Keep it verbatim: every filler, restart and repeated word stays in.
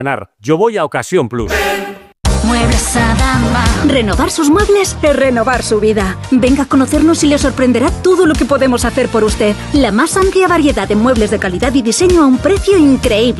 Yo voy a Ocasión Plus. Muebles Adama. Renovar sus muebles es renovar su vida. Venga a conocernos y le sorprenderá todo lo que podemos hacer por usted. La más amplia variedad de muebles de calidad y diseño a un precio increíble.